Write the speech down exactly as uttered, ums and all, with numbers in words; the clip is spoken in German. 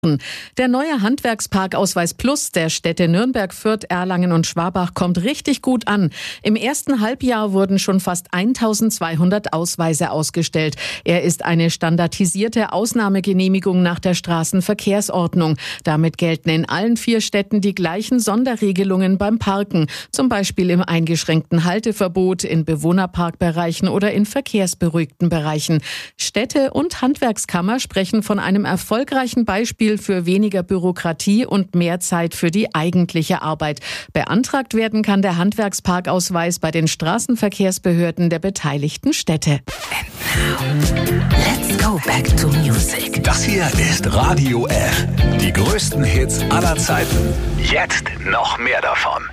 Der neue Handwerksparkausweis Plus der Städte Nürnberg, Fürth, Erlangen und Schwabach kommt richtig gut an. Im ersten Halbjahr wurden schon fast eintausendzweihundert Ausweise ausgestellt. Er ist eine standardisierte Ausnahmegenehmigung nach der Straßenverkehrsordnung. Damit gelten in allen vier Städten die gleichen Sonderregelungen beim Parken, zum Beispiel im eingeschränkten Halteverbot, in Bewohnerparkbereichen oder in verkehrsberuhigten Bereichen. Städte und Handwerkskammer sprechen von einem erfolgreichen Beispiel für weniger Bürokratie und mehr Zeit für die eigentliche Arbeit. Beantragt werden kann der Handwerksparkausweis bei den Straßenverkehrsbehörden der beteiligten Städte. And now, let's go back to music. Das hier ist Radio F. Die größten Hits aller Zeiten. Jetzt noch mehr davon.